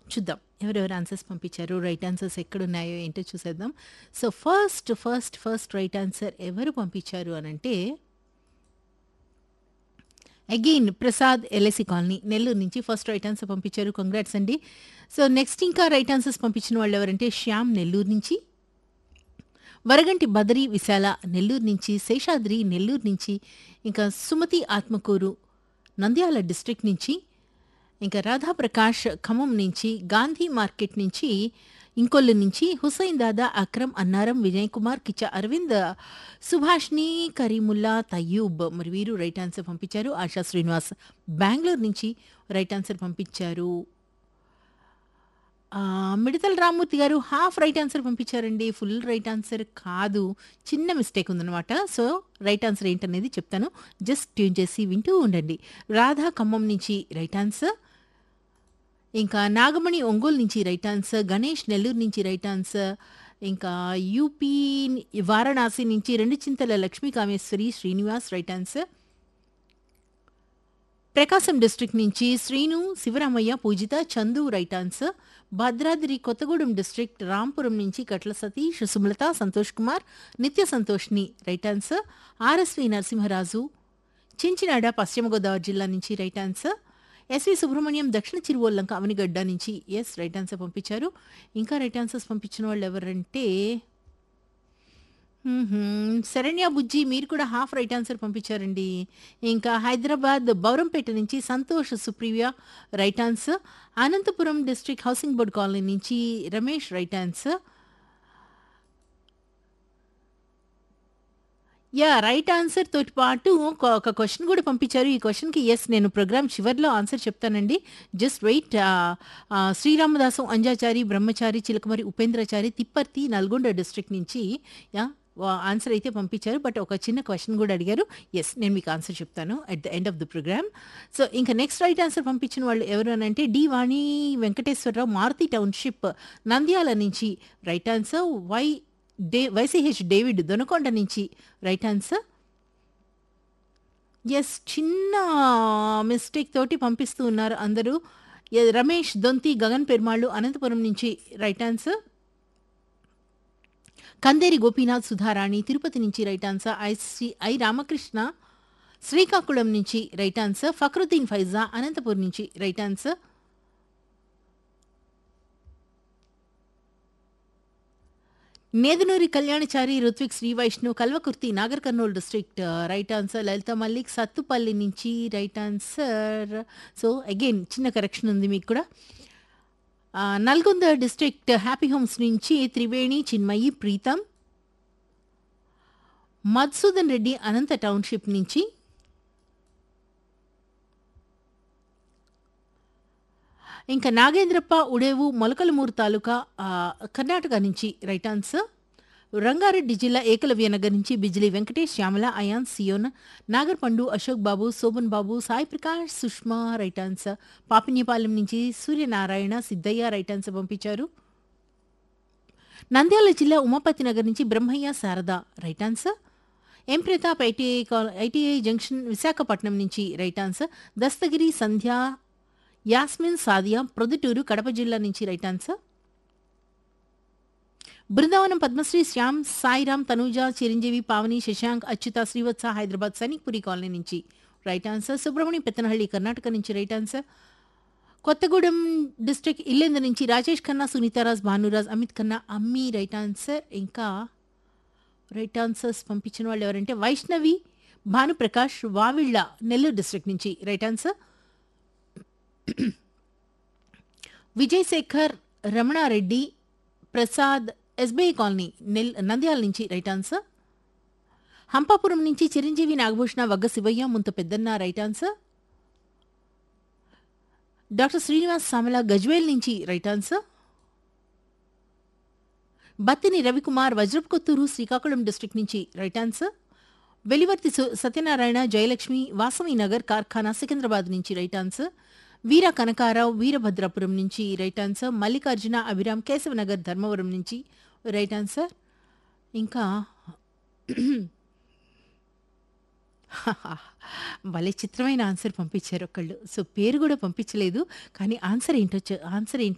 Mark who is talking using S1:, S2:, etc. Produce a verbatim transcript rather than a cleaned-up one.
S1: చూద్దాం. ఎవరెవరు ఆన్సర్స్ పంపించారు, రైట్ ఆన్సర్స్ ఎక్కడున్నాయో ఏంటో చూసేద్దాం. So, first, first, first right answer ఎవరు పంపించారు అనంటే again Prasad LIC colony Nellore నుంచి ఫస్ట్ రైట్ ఆన్సర్ పంపించారు. కంగ్రాట్స్ అండి. సో, నెక్స్ట్ ఇంకా రైట్ ఆన్సర్స్ పంపించిన వాళ్ళు ఎవరంటే శ్యామ్ నెల్లూరు నుంచి, వరగంటి బదరి విశాల నెల్లూరు నుంచి, శేషాద్రి నెల్లూరు నుంచి, ఇంకా సుమతి ఆత్మకూరు నంద్యాల డిస్ట్రిక్ట్ నుంచి, ఇంకా రాధాప్రకాష్ ఖమ్మం నుంచి, గాంధీ మార్కెట్ నుంచి, ఇంకొల్లు నుంచి, హుసైన్ దాదా, అక్రమ్ అన్నారం, వినయ్ కుమార్, కిచ్చ అరవింద్, సుభాష్ని, కరీముల్లా, తయ్యూబ్ మరి వీరు రైట్ ఆన్సర్ పంపించారు. ఆశా శ్రీనివాస్ బెంగళూరు నుంచి రైట్ ఆన్సర్ పంపించారు. ఆ, మిడతల రామ్మూర్తి గారు హాఫ్ రైట్ ఆన్సర్ పంపించారండి. ఫుల్ రైట్ ఆన్సర్ కాదు, చిన్న మిస్టేక్ ఉందన్నమాట. సో, రైట్ ఆన్సర్ ఏంటనేది చెప్తాను. జస్ట్ ట్యూన్ చేసి వింటూ ఉండండి. రాధా ఖమ్మం నుంచి రైట్ ఆన్సర్, ఇంకా నాగమణి ఒంగోలు నుంచి రైట్ ఆన్సర్, గణేష్ నెల్లూరు నుంచి రైట్ ఆన్సర్, ఇంకా యూపీ వారణాసి నుంచి రెండు చింతల లక్ష్మీ కామేశ్వరి శ్రీనివాస్ రైట్ ఆన్సర్, ప్రకాశం డిస్ట్రిక్ట్ నుంచి శ్రీను శివరామయ్య పూజిత Chandu right answer, Bhadradri Kothagudem district Rampuram నుంచి కట్ల సతీష్ సుమలత సంతోష్ కుమార్ నిత్య సంతోష్ని right answer, RSV Narasimharaju Chinchinada పశ్చిమ గోదావరి జిల్లా నుంచి రైట్ ఆన్సర్, ఎస్వి సుబ్రహ్మణ్యం దక్షిణ చిరువల్లంక అవనిగడ్డ నుంచి ఎస్ రైట్ ఆన్సర్ పంపించారు. ఇంకా రైట్ ఆన్సర్స్ పంపించిన వాళ్ళు ఎవరంటే మ్మ్హ్మ్. శరణ్య బుజ్జి మీరు కూడా హాఫ్ రైట్ ఆన్సర్ పంపించారండి. ఇంకా హైదరాబాద్ బౌరంపేట నుంచి Santosh Supriya right answer, Anantapuram district housing board colony నుంచి Ramesh right answer. Yeah right answer తోటి పాటు ఒక ఒక క్వశ్చన్ కూడా పంపించారు. ఈ క్వశ్చన్కి ఎస్ నేను ప్రోగ్రామ్ చివరిలో ఆన్సర్ చెప్తానండి. Just wait. శ్రీరామదాసం అంజాచారి బ్రహ్మచారి చిలకమరి ఉపేంద్రచారి తిప్పర్తి నల్గొండ డిస్ట్రిక్ట్ నుంచి యా ఆన్సర్ అయితే పంపించారు. బట్ ఒక చిన్న క్వశ్చన్ కూడా అడిగారు. ఎస్ నేను మీకు ఆన్సర్ చెప్తాను at the end of the programme. So ఇంకా నెక్స్ట్ రైట్ ఆన్సర్ పంపించిన వాళ్ళు ఎవరు అని అంటే డి వాణి వెంకటేశ్వరరావు మారుతి టౌన్షిప్ నంద్యాల నుంచి right answer, why day YCH David Donakonda నుంచి రైట్ ఆన్సర్. ఎస్ చిన్న మిస్టేక్ తోటి పంపిస్తూ ఉన్నారు అందరూ. ఎ- రమేష్ దొంతి గగన్ పెరుమాళ్ళు అనంతపురం నుంచి రైట్ ఆన్సర్, కందేరి గోపీనాథ్ సుధారాణి తిరుపతి నుంచి right answer, I I Ramakrishna Srikakulam నుంచి రైట్ ఆన్సర్, ఫక్రుద్దీన్ ఫైజా అనంతపురం నుంచి right answer, Nedunuri Kalyanachari Ruthvik Shri Vaishnav Kalwakurthy Nagar Kurnool district right answer, లలిత మల్లిక్ సత్తుపల్లి నుంచి రైట్ ఆన్సర్. సో అగైన్ చిన్న కరెక్షన్ ఉంది మీకు కూడా. ఆ, నల్గొంద డిస్ట్రిక్ట్ హ్యాపీ హోమ్స్ నుంచి త్రివేణి చిన్మయి ప్రీతం, మధుసూదన్ రెడ్డి అనంత టౌన్షిప్ నుంచి, ఇంకా నాగేంద్రప్ప ఉడేవు మొలకలమూరు తాలూకా ఆ, కర్ణాటక నుంచి రైట్ ఆన్సర్, రంగారెడ్డి జిల్లా ఏకలవ్య నగర్ నుంచి బిజిలీ వెంకటేష్ శ్యామల అయాన్ సియోన్ నాగర్పండు అశోక్ బాబు శోభన్ బాబు సాయి ప్రకాష్ సుష్మా రైట్ ఆన్సర్, పాపిన్యపాలెం నుంచి సూర్యనారాయణ సిద్ధయ్య రైట్ ఆన్సర్ పంపించారు. నంద్యాల జిల్లా ఉమాపతి నగర్ నుంచి బ్రహ్మయ్య శారద రైట్ ఆన్సర్, ఎం ప్రతాప్ ఐటీఐ కాల- ఐటీఐ జంక్షన్ విశాఖపట్నం నుంచి రైట్ ఆన్సర్, దస్తగిరి సంధ్య యాస్మిన్ సాదియా ప్రొద్దుటూరు కడప జిల్లా నుంచి right answer, Brindavanam Padmashri Shyam Sairam Tanuja Chiranjeevi Pavani Shashank Achyuta Srivatsa Hyderabad Sainikpuri colony నుంచి రైట్ ఆన్సర్, సుబ్రహ్మణ్యం పెత్తనహళ్లి కర్ణాటక నుంచి right answer, Kothagudem district Yellandu నుంచి రాజేష్ ఖన్నా సునీతారాజ్ భానురాజ్ అమిత్ ఖన్నా అమ్మి రైట్ ఆన్సర్. ఇంకా రైట్ ఆన్సర్స్ పంపించిన వాళ్ళు ఎవరంటే వైష్ణవి భానుప్రకాష్ వావిళ్ళ నెల్లూరు డిస్ట్రిక్ట్ నుంచి right answer, Vijay Shekhar Ramanareddy Prasad SBI colony నెల్ Nandyal నుంచి రైట్ ఆన్సర్, హంపాపురం నుంచి చిరంజీవి నాగభూషణ వగ్గ శివయ్య ముంత పెద్దన్న right answer, doctor Srinivas Samala Gajwel నుంచి రైట్ ఆన్సర్, బత్తిని రవికుమార్ వజ్రపు కొత్తూరు శ్రీకాకుళం డిస్ట్రిక్ట్ నుంచి రైట్ ఆన్సర్, వెలివర్తి సు- సత్యనారాయణ జయలక్ష్మి వాసవి నగర్ కార్ఖానా సికింద్రాబాద్ నుంచి రైట్ ఆన్సర్, వీర కనకారావు వీరభద్రాపురం నుంచి రైట్ ఆన్సర్, మల్లికార్జున అభిరామ్ కేశవనగర్ ధర్మవరం నుంచి రైట్ ఆన్సర్. ఇంకా భలే చిత్రమైన ఆన్సర్ పంపించారు ఒకళ్ళు. సో పేరు కూడా పంపించలేదు, కానీ ఆన్సర్ ఏంటో చె- ఆన్సర్ ఏంటి